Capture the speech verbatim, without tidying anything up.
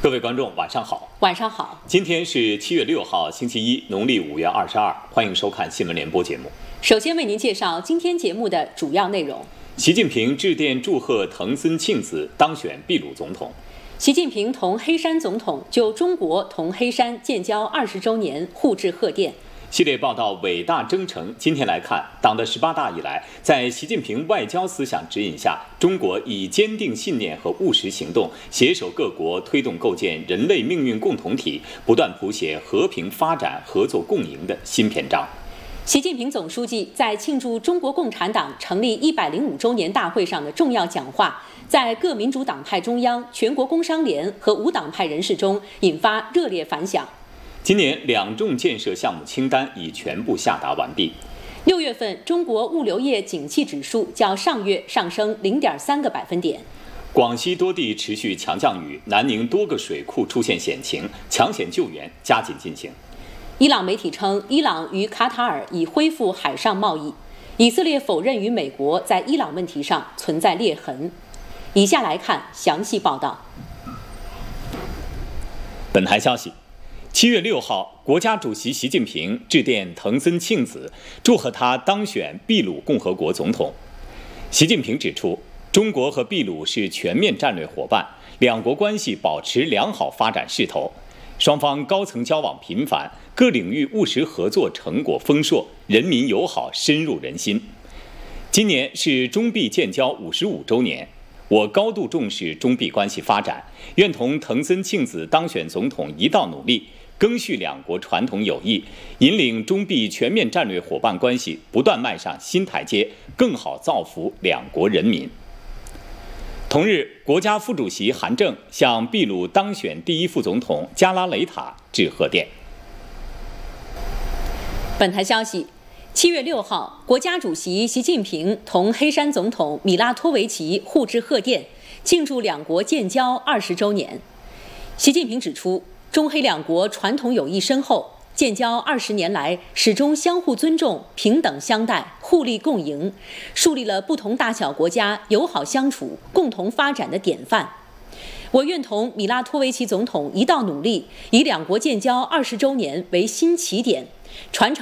各位观众，晚上好。 晚上好。 今天是七月六号，星期一，农历五月二十二。欢迎收看新闻联播节目。 首先为您介绍今天节目的主要内容。 习近平致电祝贺藤森庆子当选秘鲁总统。 习近平同黑山总统就中国同黑山建交二十周年互致贺电。 系列报道伟大征程。今天来看，党的十八大以来，在习近平外交思想指引下，中国以坚定信念和务实行动，携手各国推动构建人类命运共同体，不断谱写和平发展、合作共赢的新篇章。 习近平总书记在庆祝中国共产党成立一百零五周年大会上的重要讲话，在各民主党派中央、全国工商联和无党派人士中引发热烈反响。 今年两重建设项目清单已全部下达完毕。 六月份中国物流业景气指数较上月上升零点三个百分点。 广西多地持续强降雨，南宁多个水库出现险情，抢险救援加紧进行。 伊朗媒体称，伊朗与卡塔尔已恢复海上贸易。以色列否认与美国在伊朗问题上存在裂痕。以下来看详细报道。 本台消息。七月六号，国家主席习近平致电藤森庆子，祝贺他当选秘鲁共和国总统。习近平指出，中国和秘鲁是全面战略伙伴，两国关系保持良好发展势头，双方高层交往频繁，各领域务实合作成果丰硕，人民友好深入人心。今年是中秘建交五十五周年。我高度重视中秘关系发展，愿同藤森庆子当选总统一道努力，赓续两国传统友谊，引领中秘全面战略伙伴关系不断迈上新台阶，更好造福两国人民。同日，国家副主席韩正向秘鲁当选第一副总统加拉雷塔致贺电。 本台消息。七月六号，国家主席习近平同黑山总统米拉托维奇互致贺电，庆祝两国建交二十周年。习近平指出，中黑两国传统友谊深厚，建交二十年来始终相互尊重、平等相待、互利共赢，树立了不同大小国家友好相处、共同发展的典范。我愿同米拉托维奇总统一道努力，以两国建交二十周年为新起点，传承